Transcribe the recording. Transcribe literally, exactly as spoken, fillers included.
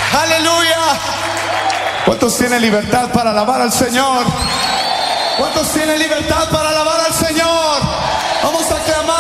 Aleluya. ¿Cuántos tienen libertad para alabar al Señor? ¿Cuántos tienen libertad para alabar al Señor? Vamos a clamar.